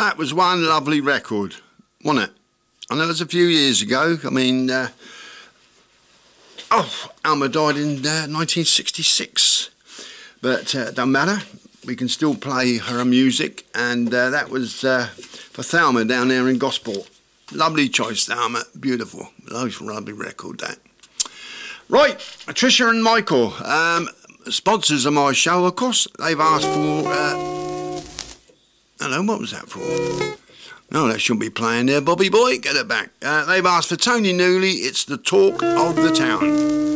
That was one lovely record, wasn't it? I know it was a few years ago. I mean, Alma died in 1966. But it doesn't matter. We can still play her music. And that was for Thelma down there in Gosport. Lovely choice, Thelma. Beautiful. Lovely record, that. Right, Tricia and Michael, sponsors of my show, of course. They've asked for... Hello, what was that for? No, that shouldn't be playing there, Bobby boy. Get it back. They've asked for Tony Newley. It's the talk of the town.